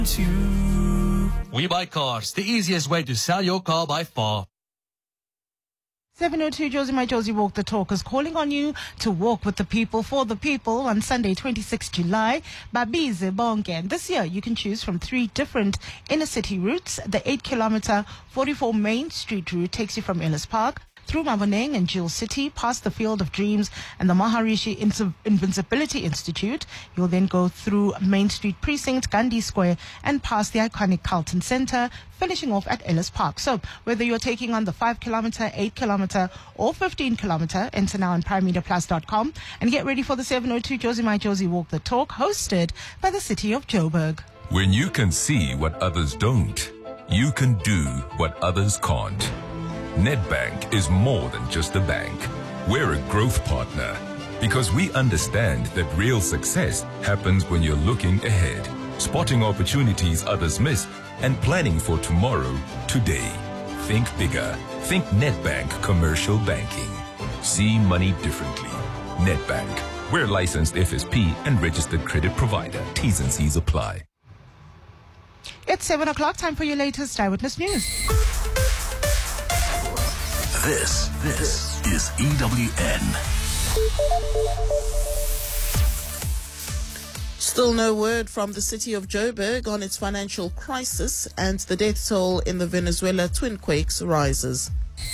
We Buy Cars, the easiest way to sell your car by far. 7:02, Josie, my Josie Walk the Talk is calling on you to walk with the people for the people on Sunday, 26 July. Babize Bonke. And this year, you can choose from 3 different inner city routes. The 8-kilometer 44 Main Street route takes you from Ellis Park through Maboneng and Jewel City, past the Field of Dreams and the Maharishi Invincibility Institute. You'll then go through Main Street Precinct, Gandhi Square, and past the iconic Carlton Center, finishing off at Ellis Park. So whether you're taking on the 5-kilometer, 8-kilometer, or 15-kilometer, enter now on PrimeMediaPlus.com and get ready for the 7:02 Josie My Josie Walk the Talk, hosted by the City of Joburg. When you can see what others don't, you can do what others can't. Nedbank is more than just a bank. We're a growth partner because we understand that real success happens when you're looking ahead, spotting opportunities others miss, and planning for tomorrow, today. Think bigger. Think Nedbank Commercial Banking. See money differently. Nedbank. We're licensed FSP and registered credit provider. T's and C's apply. It's 7 o'clock, time for your latest Eyewitness News. This is EWN. Still no word from the city of Joburg on its financial crisis, and the death toll in the Venezuela twin quakes rises.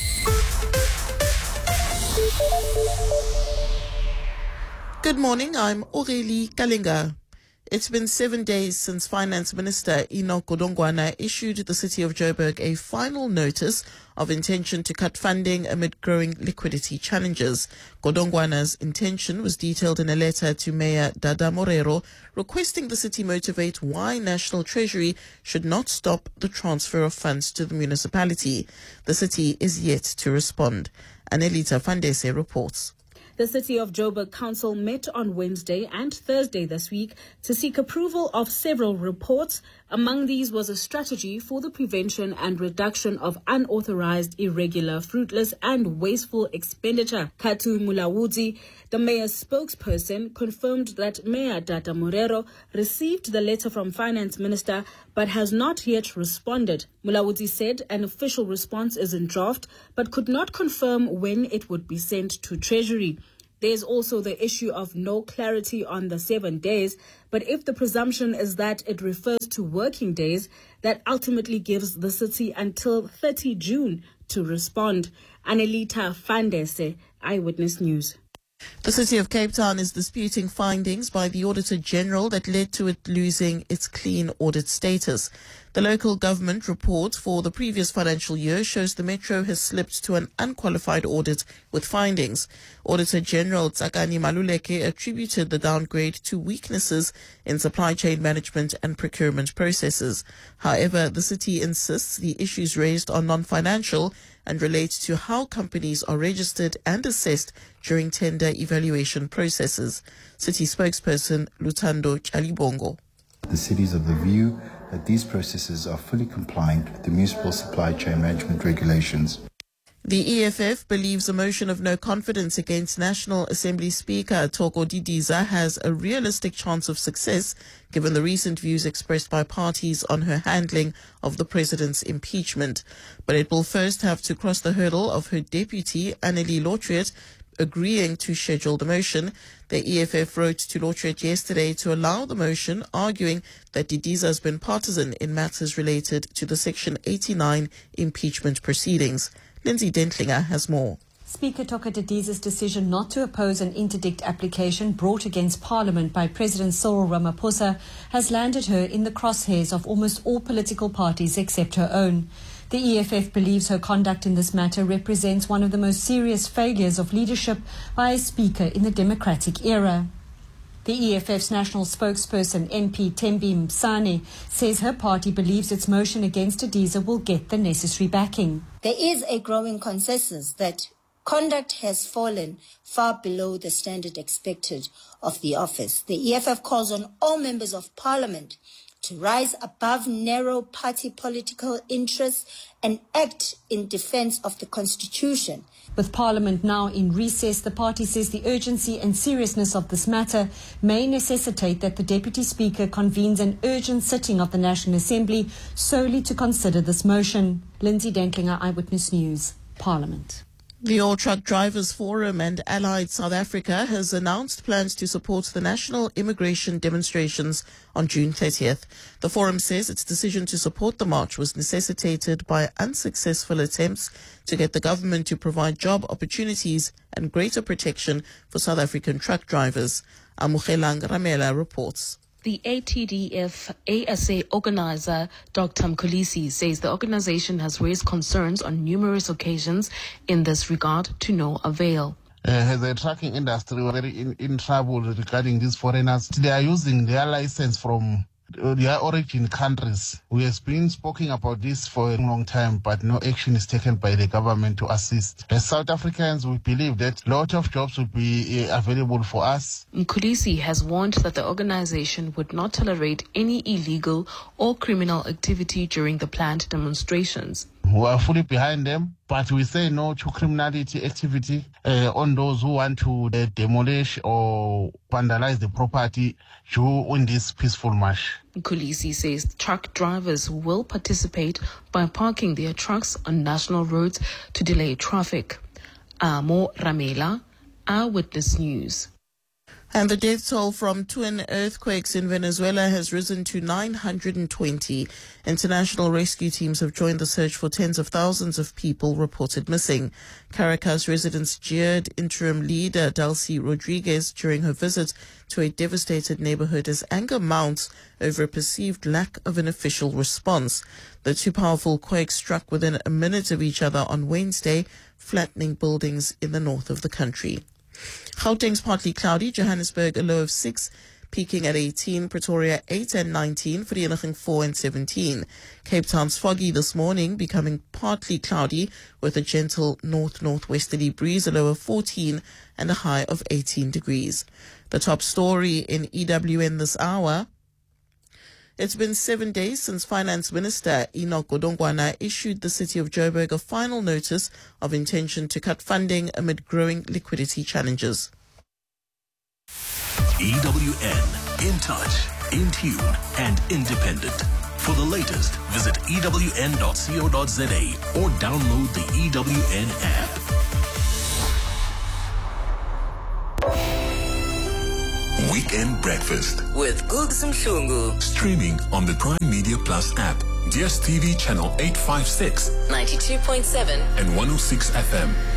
Good morning, I'm Aurélie Kalinga. It's been 7 days since Finance Minister Enoch Godongwana issued the city of Joburg a final notice of intention to cut funding amid growing liquidity challenges. Godongwana's intention was detailed in a letter to Mayor Dada Morero, requesting the city motivate why National Treasury should not stop the transfer of funds to the municipality. The city is yet to respond. Anelita Fandese reports. The City of Joburg Council met on Wednesday and Thursday this week to seek approval of several reports. Among these was a strategy for the prevention and reduction of unauthorized, irregular, fruitless and wasteful expenditure. Katu Mulawuzi, the mayor's spokesperson, confirmed that Mayor Dada Morero received the letter from Finance Minister but has not yet responded. Mulawuzi said an official response is in draft but could not confirm when it would be sent to Treasury. There's also the issue of no clarity on the 7 days, but if the presumption is that it refers to working days, that ultimately gives the city until 30 June to respond. Anelita Fandese, Eyewitness News. The City of Cape Town is disputing findings by the Auditor General that led to it losing its clean audit status. The local government report for the previous financial year shows the Metro has slipped to an unqualified audit with findings. Auditor General Tsakani Maluleke attributed the downgrade to weaknesses in supply chain management and procurement processes. However, the city insists the issues raised are non-financial and relate to how companies are registered and assessed during tender evaluation processes. City spokesperson Lutando Chalibongo. The city is of the view that these processes are fully compliant with the municipal supply chain management regulations. The EFF believes a motion of no confidence against National Assembly Speaker Thoko Didiza has a realistic chance of success, given the recent views expressed by parties on her handling of the president's impeachment. But it will first have to cross the hurdle of her deputy, Annelie Lotriet, agreeing to schedule the motion. The EFF wrote to Lotriet yesterday to allow the motion, arguing that Didiza has been partisan in matters related to the Section 89 impeachment proceedings. Lindsay Dentlinger has more. Speaker Thoko Didiza's decision not to oppose an interdict application brought against Parliament by President Cyril Ramaphosa has landed her in the crosshairs of almost all political parties except her own. The EFF believes her conduct in this matter represents one of the most serious failures of leadership by a speaker in the democratic era. The EFF's national spokesperson, MP Thembi Msane, says her party believes its motion against Didiza will get the necessary backing. There is a growing consensus that conduct has fallen far below the standard expected of the office. The EFF calls on all members of Parliament to rise above narrow party political interests and act in defense of the Constitution. With Parliament now in recess, the party says the urgency and seriousness of this matter may necessitate that the Deputy Speaker convenes an urgent sitting of the National Assembly solely to consider this motion. Lindsay Denklinger, Eyewitness News, Parliament. The All Truck Drivers Forum and Allied South Africa has announced plans to support the national immigration demonstrations on June 30th. The forum says its decision to support the march was necessitated by unsuccessful attempts to get the government to provide job opportunities and greater protection for South African truck drivers. Amugelang Ramela reports. The ATDF ASA organizer, Dr. Mkhulisi, says the organization has raised concerns on numerous occasions in this regard to no avail. The trucking industry is very in trouble regarding these foreigners. They are using their license from their origin countries. We have been speaking about this for a long time, but no action is taken by the government to assist. As South Africans, we believe that a lot of jobs will be available for us. Mkhulisi has warned that the organization would not tolerate any illegal or criminal activity during the planned demonstrations. We are fully behind them, but we say no to criminality activity on those who want to demolish or vandalize the property during this peaceful march. Mkhulisi says truck drivers will participate by parking their trucks on national roads to delay traffic. Amo Ramela, Eyewitness News. And the death toll from twin earthquakes in Venezuela has risen to 920. International rescue teams have joined the search for tens of thousands of people reported missing. Caracas residents jeered interim leader Delcy Rodriguez during her visit to a devastated neighborhood as anger mounts over a perceived lack of an official response. The two powerful quakes struck within a minute of each other on Wednesday, flattening buildings in the north of the country. Gauteng's partly cloudy, Johannesburg a low of 6, peaking at 18, Pretoria 8 and 19, Vereeniging 4 and 17. Cape Town's foggy this morning, becoming partly cloudy with a gentle north-northwesterly breeze, a low of 14 and a high of 18 degrees. The top story in EWN this hour. It's been 7 days since Finance Minister Enoch Godongwana issued the city of Joburg a final notice of intention to cut funding amid growing liquidity challenges. EWN, in touch, in tune, and independent. For the latest, visit ewn.co.za or download the EWN app. Weekend Breakfast with Googs Mhlungu. Streaming on the Prime Media Plus app, DSTV channel 856, 92.7 and 106 FM.